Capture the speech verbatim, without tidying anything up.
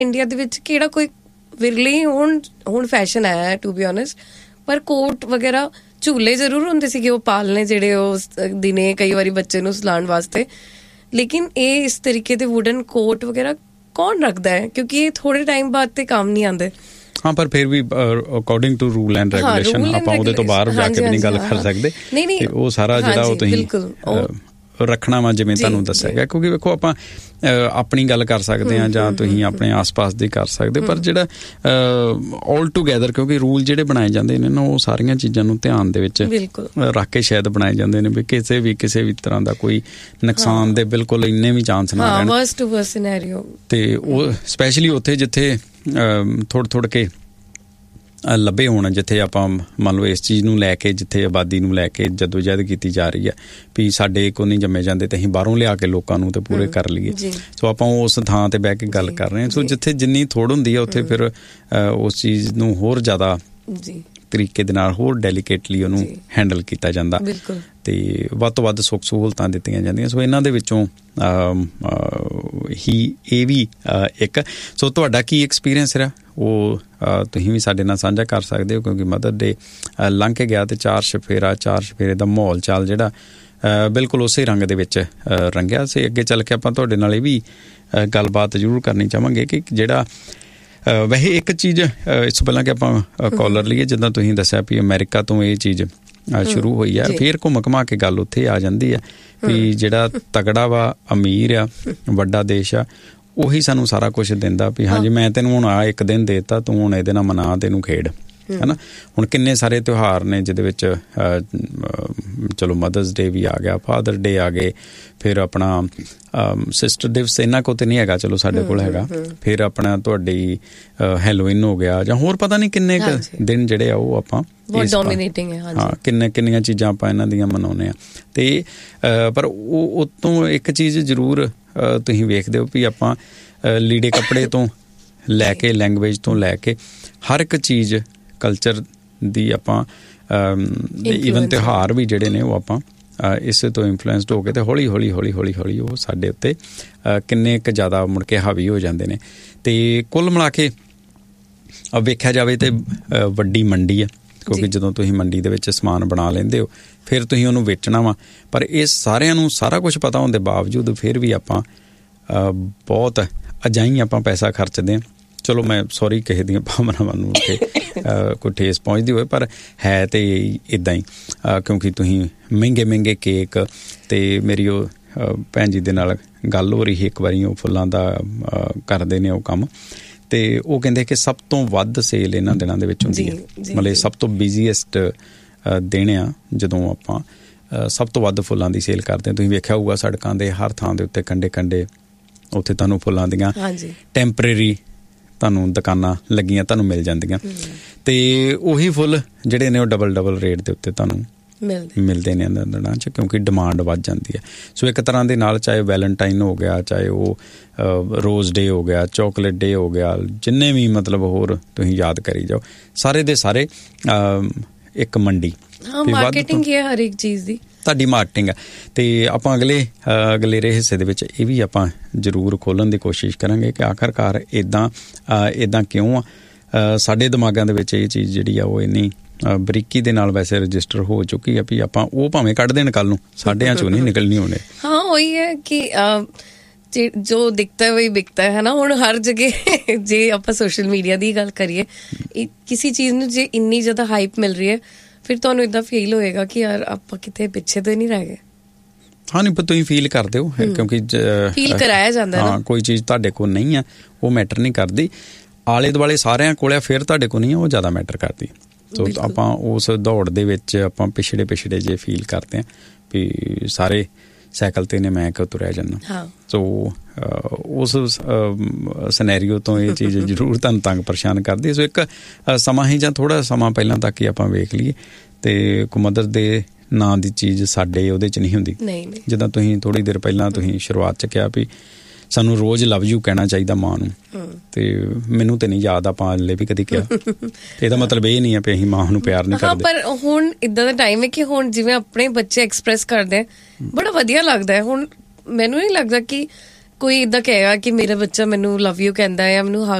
India ਦੇ ਵਿੱਚ ਕਿਹੜਾ ਕੋਈ ਵਿਰਲੀ ਹੁਣ ਹੁਣ ਫੈਸ਼ਨ ਹੈ ਟੂ ਬੀ ਓਨੈਸਟ, ਪਰ ਕੋਟ ਵਗੈਰਾ ਝੂਲੇ ਜ਼ਰੂਰ ਹੁੰਦੇ ਸੀਗੇ ਉਹ ਪਾਲਣੇ ਜਿਹੜੇ ਉਸ ਦਿਨੇ ਕਈ ਵਾਰੀ ਬੱਚੇ ਨੂੰ ਸੁਲਾਉਣ ਵਾਸਤੇ, ਲੇਕਿਨ ਇਹ ਇਸ ਤਰੀਕੇ ਦੇ ਵੁਡਨ ਕੋਟ ਵਗੈਰਾ ਕੌਣ ਰੱਖਦਾ ਹੈ, ਕਿਉਂਕਿ ਇਹ ਥੋੜੇ ਟਾਈਮ ਬਾਅਦ ਤੇ ਕੰਮ ਨਹੀਂ ਆਉਂਦੇ। ਹਾਂ, ਪਰ ਫਿਰ ਵੀ according to rule and regulation ਆਪਾਂ ਉਹਦੇ ਤੋਂ ਬਾਹਰ ਜਾ ਕੇ ਵੀ ਨਹੀਂ ਗੱਲ ਕਰ ਸਕਦੇ। ਨਹੀਂ ਨਹੀਂ, ਉਹ ਸਾਰਾ ਜਿਹੜਾ ਉਹ ਤੁਸੀਂ ਰੱਖਣਾ ਵਾ ਜਿਵੇਂ ਤੁਹਾਨੂੰ ਦੱਸਿਆ ਗਿਆ, ਕਿਉਂਕਿ ਵੇਖੋ ਆਪਾਂ ਆਪਣੀ ਗੱਲ ਕਰ ਸਕਦੇ ਹਾਂ ਜਾਂ ਤੁਸੀਂ ਆਪਣੇ ਆਸ ਪਾਸ ਦੀ ਕਰ ਸਕਦੇ, ਪਰ ਜਿਹੜਾ ਆਲ ਟੂਗੈਦਰ ਕਿਉਂਕਿ ਰੂਲ ਜਿਹੜੇ ਬਣਾਏ ਜਾਂਦੇ ਨੇ ਨਾ ਉਹ ਸਾਰੀਆਂ ਚੀਜ਼ਾਂ ਨੂੰ ਧਿਆਨ ਦੇ ਵਿੱਚ ਰੱਖ ਕੇ ਸ਼ਾਇਦ ਬਣਾਏ ਜਾਂਦੇ ਨੇ ਵੀ ਕਿਸੇ ਵੀ ਕਿਸੇ ਵੀ ਤਰ੍ਹਾਂ ਦਾ ਕੋਈ ਨੁਕਸਾਨ ਦੇ ਬਿਲਕੁਲ ਇੰਨੇ ਵੀ ਚਾਂਸ ਨਾ ਰਹਿਣ। ਵਰਸਟ ਟੂ ਵਰਸਟ ਸਿਨੈਰੀਓ ਤੇ ਉਹ ਸਪੈਸ਼ਲੀ ਉੱਥੇ ਜਿੱਥੇ ਥੋੜ੍ਹ ਥੋੜ੍ਹ ਕੇ ਲੱਭੇ ਹੋਣ, ਜਿੱਥੇ ਆਪਾਂ ਮੰਨ ਲਓ ਇਸ ਚੀਜ਼ ਨੂੰ ਲੈ ਕੇ ਜਿੱਥੇ ਆਬਾਦੀ ਨੂੰ ਲੈ ਕੇ ਜਦੋਜਹਿਦ ਕੀਤੀ ਜਾ ਰਹੀ ਹੈ ਵੀ ਸਾਡੇ ਕੋਲ ਨਹੀਂ ਜੰਮੇ ਜਾਂਦੇ ਤੇ ਅਸੀਂ ਬਾਹਰੋਂ ਲਿਆ ਕੇ ਲੋਕਾਂ ਨੂੰ ਤੇ ਪੂਰੇ ਕਰ ਲਈਏ। ਸੋ ਆਪਾਂ ਉਸ ਥਾਂ ਤੇ ਬਹਿ ਕੇ ਗੱਲ ਕਰ ਰਹੇ ਹਾਂ। ਸੋ ਜਿੱਥੇ ਜਿੰਨੀ ਥੋੜ੍ਹ ਹੁੰਦੀ ਹੈ ਉੱਥੇ ਫਿਰ ਉਸ ਚੀਜ਼ ਨੂੰ ਹੋਰ ਜ਼ਿਆਦਾ ਤਰੀਕੇ ਦੇ ਨਾਲ ਹੋਰ ਡੈਲੀਕੇਟਲੀ ਉਹਨੂੰ ਹੈਂਡਲ ਕੀਤਾ ਜਾਂਦਾ ਤੇ ਵੱਧ ਤੋਂ ਵੱਧ ਸੁੱਖ ਸਹੂਲਤਾਂ ਦਿੱਤੀਆਂ ਜਾਂਦੀਆਂ। ਸੋ ਇਹਨਾਂ ਦੇ ਵਿੱਚੋਂ ਹੀ ਇਹ ਵੀ ਇੱਕ। ਸੋ ਤੁਹਾਡਾ ਕੀ ਐਕਸਪੀਰੀਅੰਸ ਰਿਹਾ ਉਹ ਤੁਸੀਂ ਵੀ ਸਾਡੇ ਨਾਲ ਸਾਂਝਾ ਕਰ ਸਕਦੇ ਹੋ, ਕਿਉਂਕਿ ਮਦਰ ਡੇ ਲੰਘ ਕੇ ਗਿਆ ਤੇ ਚਾਰ ਚੁਫੇਰਾ ਚਾਰ ਚੁਫੇਰੇ ਦਾ ਮਾਹੌਲ ਚਾਲ ਜਿਹੜਾ ਬਿਲਕੁਲ ਉਸੇ ਰੰਗ ਦੇ ਵਿੱਚ ਰੰਗਿਆ ਸੀ। ਅੱਗੇ ਚੱਲ ਕੇ ਆਪਾਂ ਤੁਹਾਡੇ ਨਾਲ ਇਹ ਵੀ ਗੱਲਬਾਤ ਜ਼ਰੂਰ ਕਰਨੀ ਚਾਹਾਂਗੇ ਕਿ ਜਿਹੜਾ ਵੈਸੇ ਇੱਕ ਚੀਜ਼ ਇਸ ਤੋਂ ਪਹਿਲਾਂ ਕਿ ਆਪਾਂ ਕਾਲਰ ਲਈਏ, ਜਿੱਦਾਂ ਤੁਸੀਂ ਦੱਸਿਆ ਵੀ ਅਮਰੀਕਾ ਤੋਂ ਇਹ ਚੀਜ਼ ਸ਼ੁਰੂ ਹੋਈ ਆ, ਫਿਰ ਘੁੰਮ ਘੁਮਾ ਕੇ ਗੱਲ ਉੱਥੇ ਆ ਜਾਂਦੀ ਆ ਵੀ ਜਿਹੜਾ ਤਗੜਾ ਵਾ ਅਮੀਰ ਆ ਵੱਡਾ ਦੇਸ਼ ਆ ਉਹੀ ਸਾਨੂੰ ਸਾਰਾ ਕੁਛ ਦਿੰਦਾ ਵੀ ਹਾਂਜੀ ਮੈਂ ਤੈਨੂੰ ਹੁਣ ਆ ਇੱਕ ਦਿਨ ਦੇਤਾ ਤੂੰ ਹੁਣ ਇਹਦੇ ਨਾਲ ਮਨਾ ਤੈਨੂੰ ਖੇਡ ਹੈ ਨਾ। ਹੁਣ ਕਿੰਨੇ ਸਾਰੇ ਤਿਉਹਾਰ ਨੇ ਜਿਹਦੇ ਵਿੱਚ ਚਲੋ ਮਦਰਸ ਡੇ ਵੀ ਆ ਗਿਆ, ਫਾਦਰ ਡੇ ਆ ਗਏ, ਫਿਰ ਆਪਣਾ ਸਿਸਟਰ ਦਿਵਸ ਇਹਨਾਂ ਕੋਲ ਤੇ ਨਹੀਂ ਹੈਗਾ, ਚਲੋ ਸਾਡੇ ਕੋਲ ਹੈਗਾ, ਫਿਰ ਆਪਣਾ ਤੁਹਾਡੀ ਹੈਲੋਇਨ ਹੋ ਗਿਆ ਜਾਂ ਹੋਰ ਪਤਾ ਨਹੀਂ ਕਿੰਨੇ ਕੁ ਦਿਨ ਜਿਹੜੇ ਆ ਉਹ ਆਪਾਂ ਹਾਂ ਕਿੰਨੇ ਕਿੰਨੀਆਂ ਚੀਜ਼ਾਂ ਆਪਾਂ ਇਹਨਾਂ ਦੀਆਂ ਮਨਾਉਂਦੇ ਹਾਂ। ਤੇ ਪਰ ਉਹ ਉਤੋਂ ਇੱਕ ਚੀਜ਼ ਜ਼ਰੂਰ ਤੁਸੀਂ ਵੇਖਦੇ ਹੋ ਵੀ ਆਪਾਂ ਲੀੜੇ ਕੱਪੜੇ ਤੋਂ ਲੈ ਕੇ ਲੈਂਗੁਏਜ ਤੋਂ ਲੈ ਕੇ ਹਰ ਇੱਕ ਚੀਜ਼ ਕਲਚਰ ਦੀ ਆਪਾਂ ਈਵਨ ਤਿਉਹਾਰ ਵੀ ਜਿਹੜੇ ਨੇ ਉਹ ਆਪਾਂ ਇਸੇ ਤੋਂ ਇਨਫਲੂਐਂਸਡ ਹੋ ਕੇ ਤੇ ਹੌਲੀ ਹੌਲੀ ਹੌਲੀ ਹੌਲੀ ਹੌਲੀ ਉਹ ਸਾਡੇ ਉੱਤੇ ਕਿੰਨੇ ਕੁ ਜ਼ਿਆਦਾ ਮੁੜ ਕੇ ਹਾਵੀ ਹੋ ਜਾਂਦੇ ਨੇ। ਤੇ ਕੁੱਲ ਮਿਲਾ ਕੇ ਵੇਖਿਆ ਜਾਵੇ ਤੇ ਵੱਡੀ ਮੰਡੀ ਆ, ਕਿਉਂਕਿ ਜਦੋਂ ਤੁਸੀਂ ਮੰਡੀ ਦੇ ਵਿੱਚ ਸਮਾਨ ਬਣਾ ਲੈਂਦੇ ਹੋ ਫਿਰ ਤੁਸੀਂ ਉਹਨੂੰ ਵੇਚਣਾ ਵਾ, ਪਰ ਇਹ ਸਾਰਿਆਂ ਨੂੰ ਸਾਰਾ ਕੁਛ ਪਤਾ ਹੋਣ ਦੇ ਬਾਵਜੂਦ ਫਿਰ ਵੀ ਆਪਾਂ ਬਹੁਤ ਅਜਾਈ ਆਪਾਂ ਪੈਸਾ ਖਰਚਦੇ ਹਾਂ। ਚਲੋ ਮੈਂ ਸੌਰੀ ਕਿਸੇ ਦੀਆਂ ਭਾਵਨਾਵਾਂ ਨੂੰ ਉੱਥੇ ਕੋਈ ਠੇਸ ਪਹੁੰਚਦੀ ਹੋਵੇ, ਪਰ ਹੈ ਤੇ ਇੱਦਾਂ ਹੀ ਕਿਉਂਕਿ ਤੁਸੀਂ ਮਹਿੰਗੇ ਮਹਿੰਗੇ ਕੇਕ ਤੇ ਮੇਰੀ ਉਹ ਭੈਣ ਜੀ ਦੇ ਨਾਲ ਗੱਲ ਹੋ ਰਹੀ ਸੀ ਇੱਕ ਵਾਰੀ, ਉਹ ਫੁੱਲਾਂ ਦਾ ਕਰਦੇ ਨੇ ਉਹ ਕੰਮ, ਤੇ ਉਹ ਕਹਿੰਦੇ ਕਿ ਸਭ ਤੋਂ ਵੱਧ ਸੇਲ ਇਹਨਾਂ ਦਿਨਾਂ ਦੇ ਵਿੱਚ ਹੁੰਦੀ ਹੈ, ਮਤਲਬ ਸਭ ਤੋਂ ਬਿਜ਼ੀਐਸਟ ਦਿਨ ਆ ਜਦੋਂ ਆਪਾਂ ਸਭ ਤੋਂ ਵੱਧ ਫੁੱਲਾਂ ਦੀ ਸੇਲ ਕਰਦੇ ਹਾਂ। ਤੁਸੀਂ ਵੇਖਿਆ ਹੋਊਗਾ ਸੜਕਾਂ ਦੇ ਹਰ ਥਾਂ ਦੇ ਉੱਤੇ ਕੰਢੇ ਕੰਢੇ ਉੱਥੇ ਤੁਹਾਨੂੰ ਫੁੱਲਾਂ ਦੀਆਂ ਟੈਂਪਰੇਰੀ ਤੁਹਾਨੂੰ ਦੁਕਾਨਾਂ ਲੱਗੀਆਂ ਤੁਹਾਨੂੰ ਮਿਲ ਜਾਂਦੀਆਂ, ਤੇ ਉਹੀ ਫੁੱਲ ਜਿਹੜੇ ਨੇ ਉਹ ਡਬਲ ਡਬਲ ਰੇਟ ਦੇ ਉੱਤੇ ਤੁਹਾਨੂੰ ਮਿਲਦੇ ਨੇ ਇਹਨਾਂ ਦਿਨਾਂ 'ਚ, ਕਿਉਂਕਿ ਡਿਮਾਂਡ ਵੱਧ ਜਾਂਦੀ ਹੈ। ਸੋ ਇੱਕ ਤਰ੍ਹਾਂ ਦੇ ਨਾਲ ਚਾਹੇ ਵੈਲੈਂਟਾਈਨ ਹੋ ਗਿਆ, ਚਾਹੇ ਉਹ ਰੋਜ਼ ਡੇ ਹੋ ਗਿਆ, ਚੋਕਲੇਟ ਡੇ ਹੋ ਗਿਆ, ਜਿੰਨੇ ਵੀ ਮਤਲਬ ਹੋਰ ਤੁਸੀਂ ਯਾਦ ਕਰੀ ਜਾਓ, ਸਾਰੇ ਦੇ ਸਾਰੇ ਇੱਕ ਮੰਡੀ ਮਾਰਕੀਟਿੰਗ ਹੈ ਹਰ ਇੱਕ ਚੀਜ਼ ਦੀ, ਤੁਹਾਡੀ ਮਾਰਕੀਟਿੰਗ ਆ। ਤੇ ਆਪਾਂ ਅਗਲੇ ਅਗਲੇਰੇ ਹਿੱਸੇ ਦੇ ਵਿੱਚ ਇਹ ਵੀ ਆਪਾਂ ਜ਼ਰੂਰ ਖੋਲ੍ਹਣ ਦੀ ਕੋਸ਼ਿਸ਼ ਕਰਾਂਗੇ ਕਿ ਆਖਰਕਾਰ ਇੱਦਾਂ ਇੱਦਾਂ ਕਿਉਂ ਆ। ਸਾਡੇ ਦਿਮਾਗਾਂ ਦੇ ਵਿੱਚ ਇਹ ਚੀਜ਼ ਜਿਹੜੀ ਆ ਉਹ ਇੰਨੀ ਬਰੀਕੀ ਦੇ ਨਾਲ ਵੈਸੇ ਰਜਿਸਟਰ ਹੋ ਚੁੱਕੀ ਆ ਵੀ ਆਪਾਂ ਉਹ ਭਾਵੇਂ ਕੱਢ ਦੇਣ ਕੱਲ੍ਹ ਨੂੰ, ਸਾਡਿਆਂ ਚੋਂ ਨਹੀਂ ਨਿਕਲਣੀ ਉਹਨੇ। ਹਾਂ ਉਹੀ ਹੈ ਕਿ ਜੋ ਦਿਖਤਾ ਹੈ ਵਹੀ ਬਿਕਤਾ ਹੈ ਨਾ। ਹੁਣ ਹਰ ਜਗ੍ਹਾ ਜੇ ਆਪਾਂ ਸੋਸ਼ਲ ਮੀਡੀਆ ਦੀ ਗੱਲ ਕਰੀਏ, ਕਿਸੇ ਚੀਜ਼ ਨੂੰ ਜੇ ਇੰਨੀ ਜ਼ਿਆਦਾ ਹਾਈਪ ਮਿਲ ਰਹੀ ਹੈ ਫਿਰ ਤੁਹਾਨੂੰ ਇੱਦਾਂ ਫੀਲ ਹੋਏਗਾ ਕਿ ਯਾਰ ਆਪਾਂ ਕਿਤੇ ਪਿੱਛੇ ਤਾਂ ਨਹੀਂ ਰਹਿ ਗਏ। ਹਾਂ ਨਹੀਂ, ਪਰ ਤੁਸੀਂ ਫੀਲ ਕਰਦੇ ਹੋ ਕਿਉਂਕਿ ਫੀਲ ਕਰਾਇਆ ਜਾਂਦਾ ਹਾਂ, ਕੋਈ ਚੀਜ਼ ਤੁਹਾਡੇ ਕੋਲ ਨਹੀਂ ਆ ਉਹ ਮੈਟਰ ਨਹੀਂ ਕਰਦੀ, ਆਲੇ ਦੁਆਲੇ ਸਾਰਿਆਂ ਕੋਲ ਆ ਫਿਰ ਤੁਹਾਡੇ ਕੋਲ ਨਹੀਂ ਆ ਉਹ ਜ਼ਿਆਦਾ ਮੈਟਰ ਕਰਦੀ। ਸੋ ਆਪਾਂ ਉਸ ਦੌੜ ਦੇ ਵਿੱਚ ਆਪਾਂ ਪਿਛੜੇ ਪਿਛੜੇ ਜੇ ਫੀਲ ਕਰਦੇ ਹਾਂ ਵੀ ਸਾਰੇ ਸਾਈਕਲ ਤੇ ਨੇ ਮੈਂ ਕਿਉਂ ਤੁਰਿਆ ਜਾਂਦਾ। ਸੋ ਉਸ ਸਿਨੈਰੀਓ ਤੋਂ ਇਹ ਚੀਜ਼ ਜ਼ਰੂਰ ਤੁਹਾਨੂੰ ਤੰਗ ਪਰੇਸ਼ਾਨ ਕਰਦੀ। ਸੋ ਇੱਕ ਸਮਾਂ ਹੀ ਜਾਂ ਥੋੜ੍ਹਾ ਸਮਾਂ ਪਹਿਲਾਂ ਤੱਕ ਹੀ ਆਪਾਂ ਵੇਖ ਲਈਏ ਤੇ ਕੋਈ ਮਦਰ ਦੇ ਨਾਂ ਦੀ ਚੀਜ਼ ਸਾਡੇ ਉਹਦੇ 'ਚ ਨਹੀਂ ਹੁੰਦੀ। ਜਿੱਦਾਂ ਤੁਸੀਂ ਥੋੜ੍ਹੀ ਦੇਰ ਪਹਿਲਾਂ ਤੁਸੀਂ ਸ਼ੁਰੂਆਤ 'ਚ ਕਿਹਾ ਵੀ ਸਾਨੂੰ ਰੋਜ਼ ਲਵ ਯੂ ਕਹਿਣਾ ਚਾਹੀਦਾ ਮਾਂ ਨੂੰ, ਤੇ ਮੈਨੂੰ ਤੇ ਨਹੀਂ ਯਾਦ ਆਪਾਂ ਹਲੇ ਵੀ ਕਦੀ ਕਿਹਾ। ਇਹਦਾ ਮਤਲਬ ਇਹ ਨਹੀਂ ਹੈ ਵੀ ਅਸੀਂ ਮਾਂ ਨੂੰ ਪਿਆਰ ਨਹੀਂ ਕਰਦੇ। ਪਰ ਹੁਣ ਇੱਦਾਂ ਦਾ ਟਾਈਮ ਹੈ ਕਿ ਹੁਣ ਜਿਵੇਂ ਆਪਣੇ ਬੱਚੇ ਐਕਸਪ੍ਰੈਸ ਕਰਦੇ ਬੜਾ ਵਧੀਆ ਲੱਗਦਾ ਹੈ। ਹੁਣ ਮੈਨੂੰ ਨਹੀਂ ਲੱਗਦਾ ਕਿ ਕੋਈ ਇਦਾਂ ਕਹੇਗਾ ਕਿ ਮੇਰਾ ਬੱਚਾ ਮੈਨੂੰ ਲਵ ਯੂ ਕਹਿੰਦਾ ਹੈ ਜਾਂ ਮੈਨੂੰ ਹੱਗ